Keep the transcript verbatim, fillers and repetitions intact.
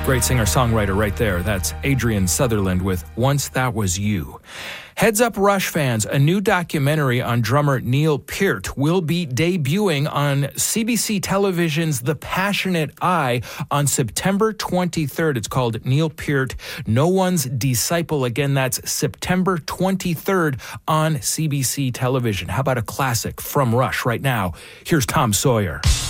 Great singer-songwriter right there. That's Adrian Sutherland with Once That Was You. Heads up, Rush fans, a new documentary on drummer Neil Peart will be debuting on C B C Television's The Passionate Eye on September twenty-third. It's called Neil Peart, No One's Disciple. Again, that's September twenty-third on C B C Television. How about a classic from Rush right now? Here's Tom Sawyer.